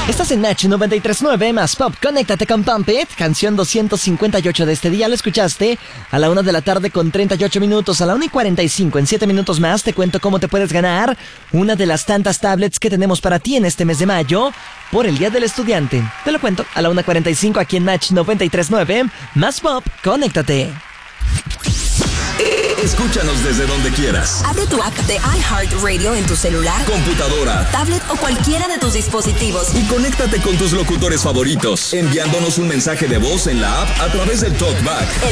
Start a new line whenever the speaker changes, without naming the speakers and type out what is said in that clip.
Estás en Match 93.9 más Pop. Conéctate con Pump It, canción 258 de este día. Lo escuchaste a la 1 de la tarde con 38 minutos, a la 1:45. En 7 minutos más te cuento cómo te puedes ganar una de las tantas tablets que tenemos para ti en este mes de mayo por el Día del Estudiante. Te lo cuento a la 1:45 aquí en Match 93.9 más Pop. Conéctate.
Escúchanos desde donde quieras.
Abre tu app de iHeartRadio en tu celular,
computadora,
tablet o cualquiera de tus dispositivos.
Y conéctate con tus locutores favoritos, enviándonos un mensaje de voz en la app a través del TalkBack.